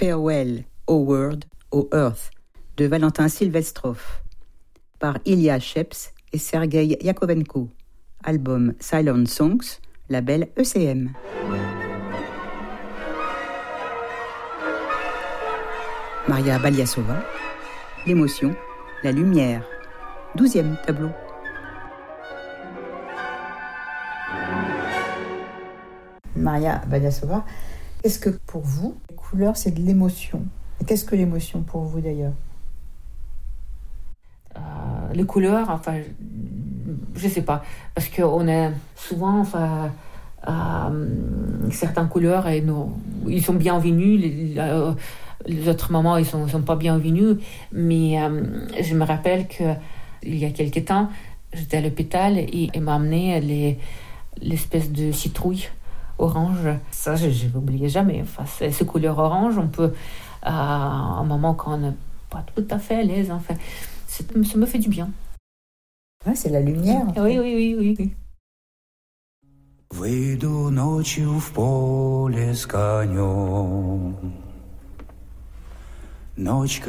Farewell, O World, O Earth de Valentin Silvestrov par Ilya Sheps et Sergei Yakovenko. Album Silent Songs, label ECM. Maria Baliasova, l'émotion, la lumière. 12e tableau. Maria Baliasova, qu'est-ce que pour vous, les couleurs, c'est de l'émotion? Et qu'est-ce que l'émotion pour vous d'ailleurs? Les couleurs, enfin, je sais pas, parce qu'on est souvent, enfin, certaines couleurs, et ils sont bienvenus, les autres moments, ils sont pas bienvenus, mais je me rappelle que il y a quelques temps, j'étais à l'hôpital et il m'a amené l'espèce de citrouille orange. Ça, je vais oublier jamais. Enfin, ces couleurs orange, on peut, à un moment quand on n'est pas tout à fait à l'aise, enfin, ça me fait du bien. Ouais, c'est la lumière. Oui. Выйду ночью в поле с конем. Ночка